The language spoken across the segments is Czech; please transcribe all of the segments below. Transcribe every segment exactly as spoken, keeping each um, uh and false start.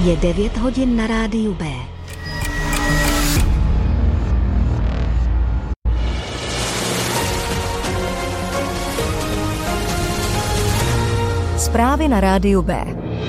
Je devět hodin na rádiu B. Zprávy na rádiu B.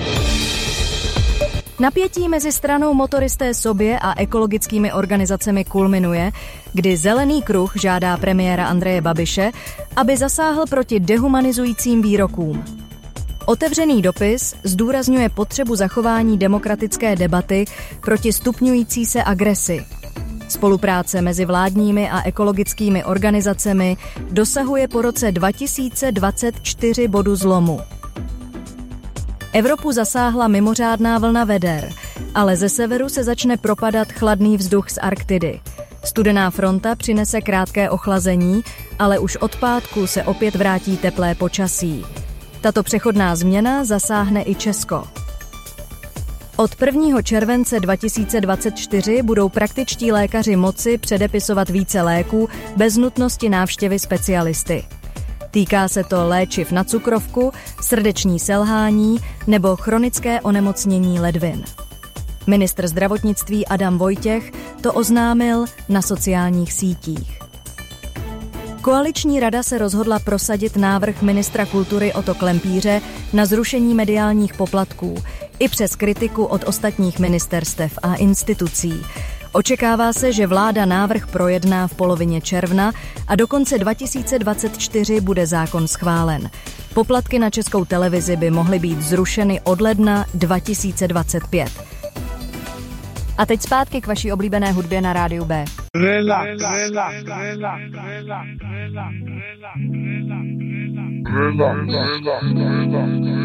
Napětí mezi stranou Motoristé sobě a ekologickými organizacemi kulminuje, kdy Zelený kruh žádá premiéra Andreje Babiše, aby zasáhl proti dehumanizujícím výrokům. Otevřený dopis zdůrazňuje potřebu zachování demokratické debaty proti stupňující se agresi. Spolupráce mezi vládními a ekologickými organizacemi dosahuje po roce dva tisíce dvacet čtyři bodu zlomu. Evropu zasáhla mimořádná vlna veder, ale ze severu se začne propadat chladný vzduch z Arktidy. Studená fronta přinese krátké ochlazení, ale už od pátku se opět vrátí teplé počasí. Tato přechodná změna zasáhne i Česko. Od prvního července dva tisíce dvacet čtyři budou praktičtí lékaři moci předepisovat více léků bez nutnosti návštěvy specialisty. Týká se to léčiv na cukrovku, srdeční selhání nebo chronické onemocnění ledvin. Ministr zdravotnictví Adam Vojtěch to oznámil na sociálních sítích. Koaliční rada se rozhodla prosadit návrh ministra kultury Otto Klempíře na zrušení mediálních poplatků i přes kritiku od ostatních ministerstev a institucí. Očekává se, že vláda návrh projedná v polovině června a do konce dva tisíce dvacet čtyři bude zákon schválen. Poplatky na Českou televizi by mohly být zrušeny od ledna dva tisíce dvacet pět. A teď zpátky k vaší oblíbené hudbě na rádiu B. Relax, relax, relax, relax, relax, relax, relax, relax, relax.